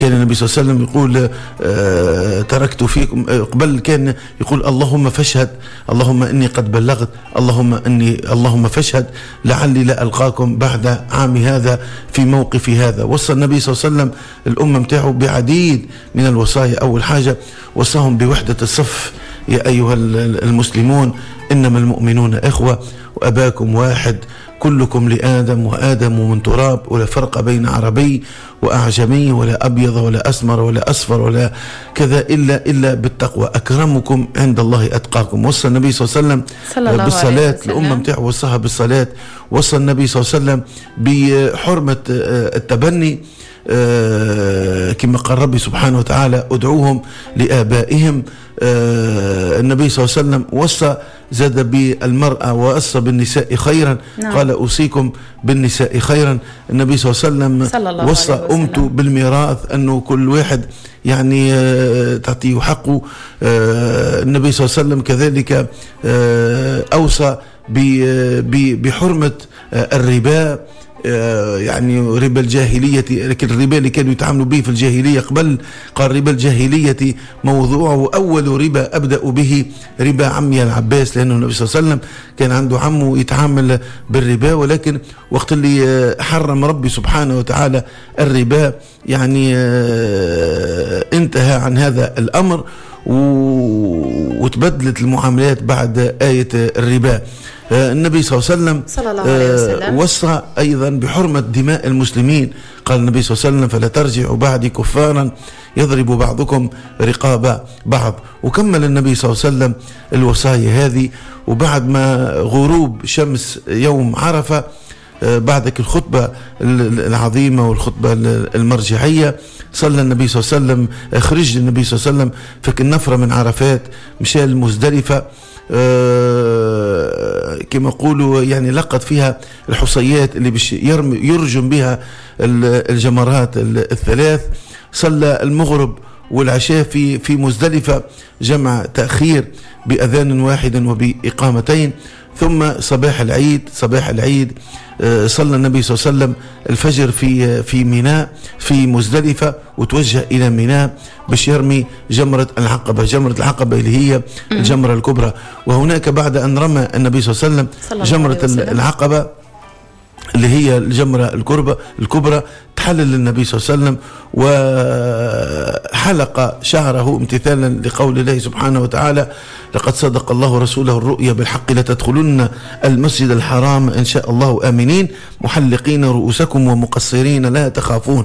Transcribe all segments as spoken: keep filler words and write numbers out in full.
كان النبي صلى الله عليه وسلم يقول آه تركت فيكم، قبل كان يقول اللهم فاشهد، اللهم إني قد بلغت، اللهم إني اللهم فاشهد لعلي لا ألقاكم بعد عامي هذا في موقفي هذا. وصى النبي صلى الله عليه وسلم الأمة متاعه بعديد من الوصايا. أول حاجة وصاهم بوحدة الصف، يا أيها المسلمون إنما المؤمنون إخوة وأباكم واحد كلكم لآدم وآدم من تراب ولا فرق بين عربي وأعجمي ولا أبيض ولا أسمر ولا أصفر ولا كذا إلا إلا بالتقوى، أكرمكم عند الله أتقاكم. وصى النبي صلى الله عليه وسلم بالصلاة، الأمة متاعه وصاها بالصلاة. وصى النبي صلى الله عليه وسلم بحرمة التبني كما قال ربي سبحانه وتعالى ادعوهم لآبائهم. النبي صلى الله عليه وسلم وصى زاد بالمرأة ووصى بالنساء خيرا. نعم. قال أوصيكم بالنساء خيرا. النبي صلى الله عليه وسلم وصى أمته بالميراث، أنه كل واحد يعني تعطيه حقه. النبي صلى الله عليه وسلم كذلك أوصى بحرمة الربا، يعني ربا الجاهلية، لكن الربا اللي كانوا يتعاملوا به في الجاهلية قبل، قال ربا الجاهلية موضوعه أول ربا أبدأ به ربا عمي العباس، لأنه النبي صلى الله عليه وسلم كان عنده عمه يتعامل بالربا، ولكن وقت اللي حرم ربي سبحانه وتعالى الربا يعني انتهى عن هذا الأمر وتبدلت المعاملات بعد آية الربا. النبي صلى الله عليه وسلم, صلى الله عليه وسلم وصى أيضا بحرمة دماء المسلمين. قال النبي صلى الله عليه وسلم فلا ترجعوا بعدي كفارا يضرب بعضكم رقاب بعض. وكمل النبي صلى الله عليه وسلم الوصايا هذه. وبعد ما غروب شمس يوم عرفة، بعدك الخطبة العظيمة والخطبة المرجعية، صلى النبي صلى الله عليه وسلم، خرج النبي صلى الله عليه وسلم فك النفرة من عرفات، مشى المزدلفة أه كما يقولوا، يعني لقت فيها الحصيات اللي بش يرجم بها الجمرات الثلاث. صلى المغرب والعشاء في في مزدلفة، جمع تأخير بأذان واحد وبإقامتين. ثم صباح العيد صباح العيد صلى النبي صلى الله عليه وسلم الفجر في في ميناء في مزدلفة، وتوجه إلى ميناء باش يرمي جمرة العقبة، جمرة العقبة اللي هي الجمرة الكبرى. وهناك بعد أن رمى النبي صلى الله عليه وسلم جمرة العقبة اللي هي الجمرة الكبرى الكبرى تحلل النبي صلى الله عليه وسلم وحلق شعره امتثالا لقول الله سبحانه وتعالى لقد صدق الله رسوله الرؤيا بالحق لتدخلن المسجد الحرام إن شاء الله آمنين محلقين رؤوسكم ومقصرين لا تخافون.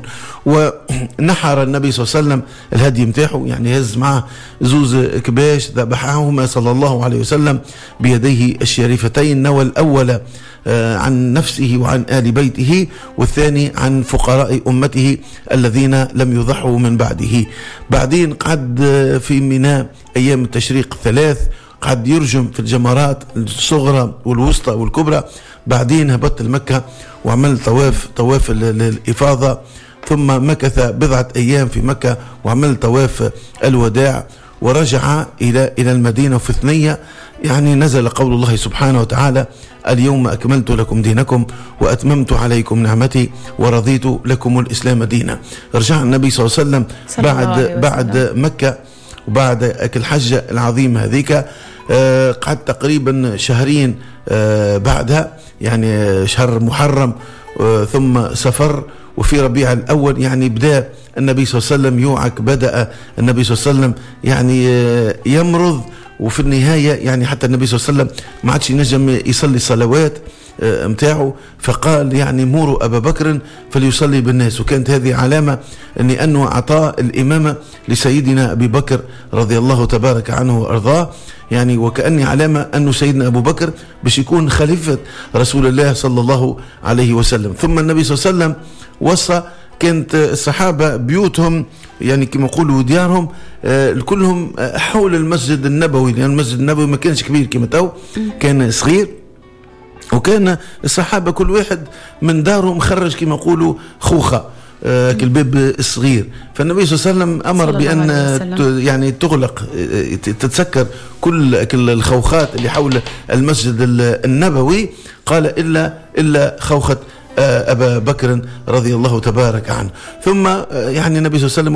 ونحر النبي صلى الله عليه وسلم الهدي متاحه، يعني هز معه زوز كباش ذبحهما صلى الله عليه وسلم بيديه الشريفتين، نوى الأول عن نفسه وعن آل بيته، والثاني عن فقراء أمته الذين لم يضحوا من بعده. بعدين قعد في ميناء أيام التشريق الثلاث، قعد يرجم في الجمرات الصغرى والوسطى والكبرى. بعدين هبط المكة وعمل طواف طواف الإفاضة، ثم مكث بضعة أيام في مكة وعمل طواف الوداع، ورجع إلى إلى المدينة في ثنية. يعني نزل قول الله سبحانه وتعالى اليوم أكملت لكم دينكم وأتممت عليكم نعمتي ورضيت لكم الإسلام دينا. رجع النبي صلى الله عليه وسلم بعد بعد مكة وبعد الحجة العظيمة هذيك، آه قعد تقريبا شهرين آه بعدها، يعني شهر محرم آه ثم سفر، وفي ربيع الأول يعني بدأ النبي صلى الله عليه وسلم يوعك، بدأ النبي صلى الله عليه وسلم يعني آه يمرض، وفي النهاية يعني حتى النبي صلى الله عليه وسلم ما عادش ينجم يصلي الصلوات متاعه، فقال يعني موروا أبا بكر فليصلي بالناس. وكانت هذه علامة أن أنه أعطى الإمامة لسيدنا أبي بكر رضي الله تبارك عنه وأرضاه، يعني وكأني علامة أنه سيدنا أبو بكر باش يكون خليفة رسول الله صلى الله عليه وسلم. ثم النبي صلى الله عليه وسلم وصى، كانت الصحابة بيوتهم يعني كما يقولوا ديارهم آه كلهم حول المسجد النبوي، لأن يعني المسجد النبوي ما كانش كبير كما تو، كان صغير، وكان الصحابة كل واحد من دارهم خرج كما يقولوا خوخة آه كالباب الصغير. فالنبي صلى الله عليه وسلم أمر بأن يعني تغلق تتسكر كل الخوخات اللي حول المسجد النبوي، قال إلا إلا خوخة أبا بكر رضي الله تبارك عنه. ثم يعني النبي صلى الله عليه وسلم